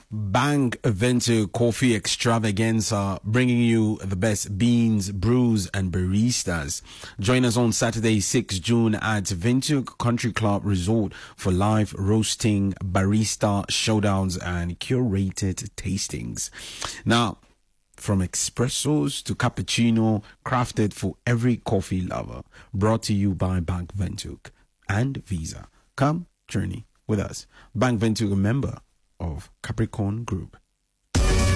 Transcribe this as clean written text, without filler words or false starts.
Bank Vento Coffee Extravaganza, bringing you the best beans, brews, and baristas. Join us on Saturday, 6 June at Vento Country Club Resort for live roasting, barista showdowns, and curated tastings. Now, from espressos to cappuccino, crafted for every coffee lover. Brought to you by Bank Vento and Visa. Come journey with us. Bank Vento, a member of Capricorn Group.